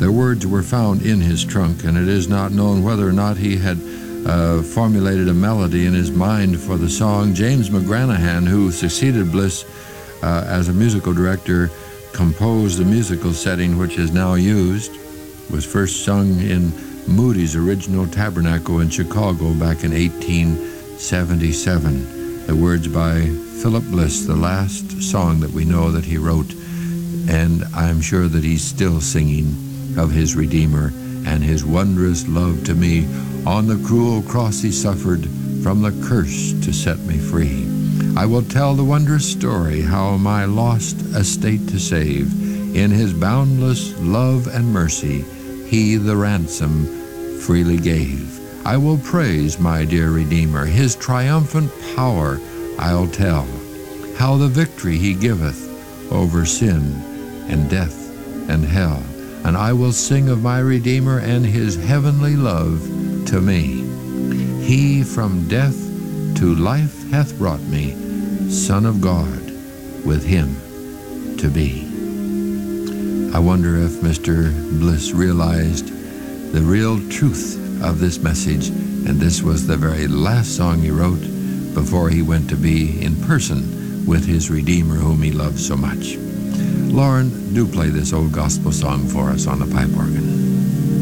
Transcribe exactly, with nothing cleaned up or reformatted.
The words were found in his trunk, and it is not known whether or not he had uh, formulated a melody in his mind for the song. James McGranahan, who succeeded Bliss uh, as a musical director, composed the musical setting which is now used. It was first sung in Moody's original Tabernacle in Chicago back in eighteen seventy-seven. The words by Philip Bliss, the last song that we know that he wrote, and I'm sure that he's still singing of his Redeemer and his wondrous love to me. On the cruel cross he suffered, from the curse to set me free. I will tell the wondrous story, how my lost estate to save. In his boundless love and mercy, he the ransom freely gave. I will praise my dear Redeemer, his triumphant power I'll tell, how the victory he giveth over sin and death and hell. And I will sing of my Redeemer and his heavenly love to me. He from death to life hath brought me, Son of God, with him to be. I wonder if Mister Bliss realized the real truth of this message, and this was the very last song he wrote before he went to be in person with his Redeemer whom he loved so much. Lauren, do play this old gospel song for us on the pipe organ.